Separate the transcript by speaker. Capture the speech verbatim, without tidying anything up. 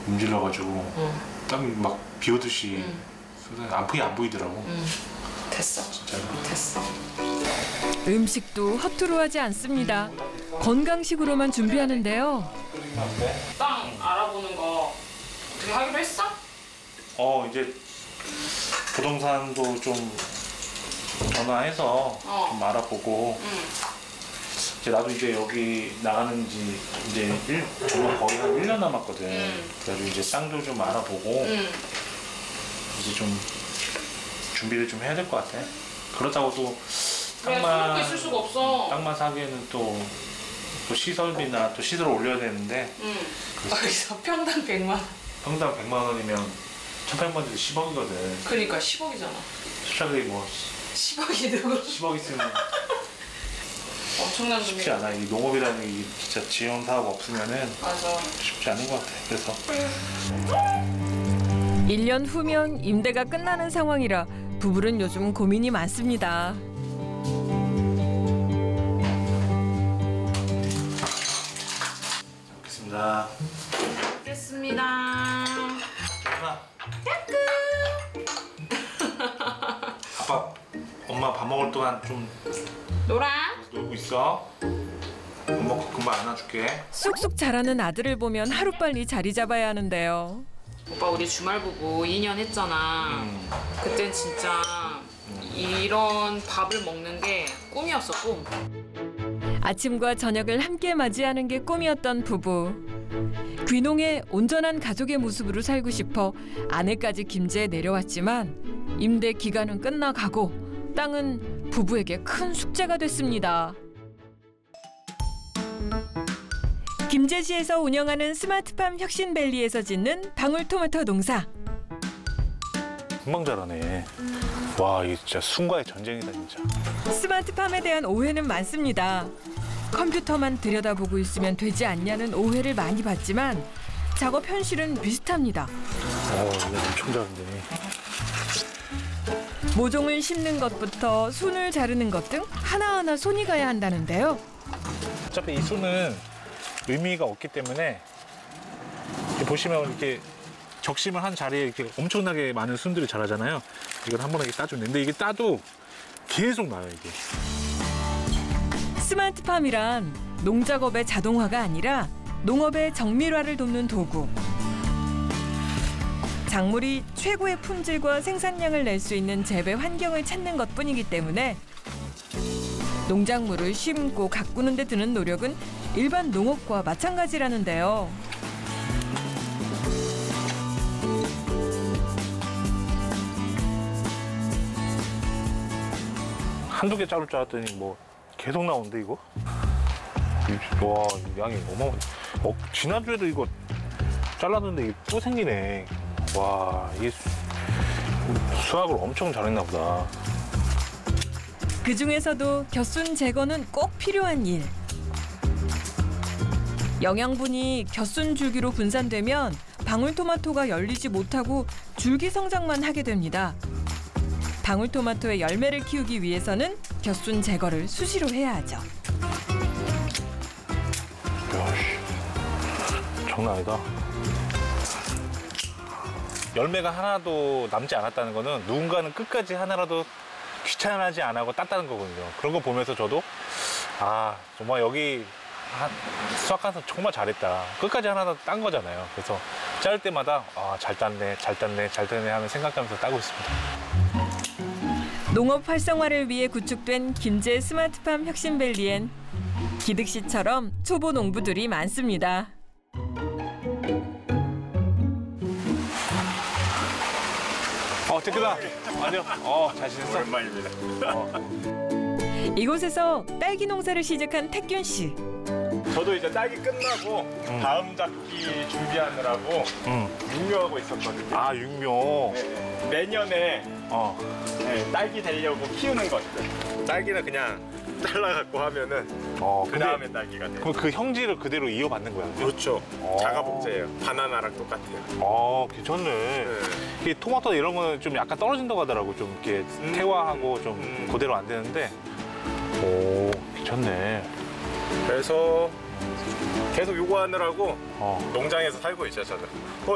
Speaker 1: 문질러가지고
Speaker 2: 응.
Speaker 1: 땀이 막 비 오듯이
Speaker 2: 응.
Speaker 1: 안풍이 안 보이더라고.
Speaker 2: 응. 됐어.
Speaker 1: 진짜로.
Speaker 2: 됐어.
Speaker 3: 음식도 허투루 하지 않습니다. 건강식으로만 준비하는데요.
Speaker 2: 땅 알아보는 거 어떻게 하기로 했어?
Speaker 1: 어 이제 부동산도 좀 전화해서
Speaker 2: 어.
Speaker 1: 좀 알아보고
Speaker 2: 응.
Speaker 1: 이제 나도 이제 여기 나가는 지 이제 일, 정말 거의 한 일 년 남았거든.
Speaker 2: 응.
Speaker 1: 그래가지고 이제 땅도 좀 알아보고
Speaker 2: 응.
Speaker 1: 이제 좀 준비를 좀 해야 될 것 같아. 그렇다고 또
Speaker 2: 그래 손잡고 있을 수가 없어.
Speaker 1: 땅만 사기에는 또, 또 시설비나 또 시설을 올려야 되는데
Speaker 2: 응. 거기서 평당 백만 원.
Speaker 1: 평당 백만 원이면 천팔백 원인데 십억이거든.
Speaker 2: 그러니까 십억이잖아.
Speaker 1: 수차들이 뭐
Speaker 2: 십억이 누구?
Speaker 1: 십억 있으면
Speaker 2: 엄청난
Speaker 1: 쉽지
Speaker 2: 돈이야.
Speaker 1: 않아. 이 농업이라는 게 진짜 지원 사업 없으면은
Speaker 2: 맞아.
Speaker 1: 쉽지 않은 것 같아. 그래서
Speaker 3: 일 년 후면 임대가 끝나는 상황이라 부부는 요즘 고민이 많습니다.
Speaker 1: 먹겠습니다.
Speaker 2: 됐습니다.
Speaker 1: 엄마. 아빠, 엄마 밥 먹을 동안 좀
Speaker 2: 놀아.
Speaker 1: 놀고 있어. 엄마 금방 안아줄게.
Speaker 3: 쑥쑥 자라는 아들을 보면 하루빨리 자리 잡아야 하는데요.
Speaker 2: 오빠 우리 주말 부부 이 년 했잖아.
Speaker 1: 음.
Speaker 2: 그땐 진짜 이런 밥을 먹는 게 꿈이었어, 꿈.
Speaker 3: 아침과 저녁을 함께 맞이하는 게 꿈이었던 부부. 귀농에 온전한 가족의 모습으로 살고 싶어 아내까지 김제에 내려왔지만 임대 기간은 끝나가고 땅은 부부에게 큰 숙제가 됐습니다. 김제시에서 운영하는 스마트팜 혁신밸리에서 짓는 방울토마토 농사.
Speaker 1: 금방 자라네. 와, 이게 진짜 순과의 전쟁이다 진짜.
Speaker 3: 스마트팜에 대한 오해는 많습니다. 컴퓨터만 들여다보고 있으면 되지 않냐는 오해를 많이 받지만 작업 현실은 비슷합니다.
Speaker 1: 어, 이거 엄청 자른데.
Speaker 3: 모종을 심는 것부터 순을 자르는 것 등 하나하나 손이 가야 한다는데요.
Speaker 1: 어차피 이 순은 의미가 없기 때문에 이렇게 보시면 이렇게 적심을 한 자리에 이렇게 엄청나게 많은 순들이 자라잖아요. 이걸 한 번에 이렇게 따주면 되는데 이게 따도 계속 나요 이게.
Speaker 3: 스마트팜이란 농작업의 자동화가 아니라 농업의 정밀화를 돕는 도구. 작물이 최고의 품질과 생산량을 낼 수 있는 재배 환경을 찾는 것뿐이기 때문에 농작물을 심고 가꾸는 데 드는 노력은 일반 농업과 마찬가지라는데요.
Speaker 1: 한두 개 자를 줄 알았더니 뭐 계속 나오는데 이거? 와, 양이 어마어마. 어, 지난주에도 이거 잘랐는데 이게 또 생기네. 와, 이게 수, 수확을 엄청 잘했나 보다.
Speaker 3: 그 중에서도 겨순 제거는 꼭 필요한 일. 영양분이 겨순 줄기로 분산되면 방울토마토가 열리지 못하고 줄기 성장만 하게 됩니다. 방울토마토의 열매를 키우기 위해서는 겨순 제거를 수시로 해야 하죠.
Speaker 1: 야씨, 장난 아니다. 열매가 하나도 남지 않았다는 거는 누군가는 끝까지 하나라도 귀찮아하지 안 하고 땄다는 거거든요. 그런 거 보면서 저도 아 정말 여기 한, 수확해서 정말 잘했다. 끝까지 하나도 딴 거잖아요. 그래서 짤 때마다 아, 잘 땄네, 잘 땄네, 잘 땄네 하면 생각하면서 따고 있습니다.
Speaker 3: 농업 활성화를 위해 구축된 김제 스마트팜 혁신밸리엔 기득 씨처럼 초보 농부들이 많습니다.
Speaker 1: 어, 태규다. 안녕. 어, 잘 지냈어?
Speaker 4: 오랜만입니다.
Speaker 1: 어.
Speaker 3: 이곳에서 딸기 농사를 시작한 태균 씨.
Speaker 4: 저도 이제 딸기 끝나고
Speaker 1: 음.
Speaker 4: 다음 작기 준비하느라고
Speaker 1: 응.
Speaker 4: 육묘하고 있었거든요.
Speaker 1: 아, 육묘.
Speaker 4: 네, 내년에
Speaker 1: 어.
Speaker 4: 네, 딸기 되려고 키우는 것들. 딸기는 그냥 잘라갖고 하면은
Speaker 1: 어,
Speaker 4: 그
Speaker 1: 근데
Speaker 4: 다음에 딸기가 돼요.
Speaker 1: 그럼 그 형질을 그대로 이어받는 거야?
Speaker 4: 그렇죠.
Speaker 1: 어.
Speaker 4: 자가복제예요. 바나나랑 똑같아요.
Speaker 1: 아, 괜찮네.
Speaker 4: 네.
Speaker 1: 이 토마토 이런 거는 좀 약간 떨어진다고 하더라고. 좀 이렇게
Speaker 4: 음.
Speaker 1: 태화하고 좀
Speaker 4: 음.
Speaker 1: 그대로 안 되는데. 오, 괜찮네.
Speaker 4: 그래서 계속 요거 하느라고
Speaker 1: 어.
Speaker 4: 농장에서 살고 있어요, 저는.